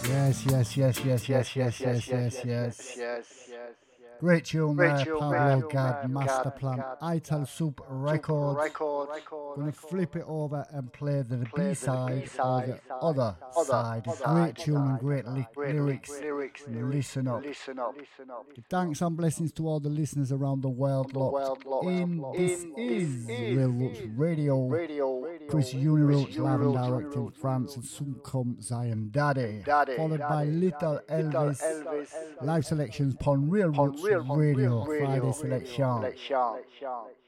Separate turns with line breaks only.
Yes. Great tune there, Pablo Gad, Master Plan, Ital Super Records. Gonna flip it over and play the B-side or the other side. Great tune and great lyrics. Listen up. Thanks and blessings to all the listeners around the world locked in. This is Real Roots Radio. Chris Uniroots live and direct in France and soon come Zion Daddy. Followed by Little Elvis. Live selections upon Real Roots Radio. Friday selection.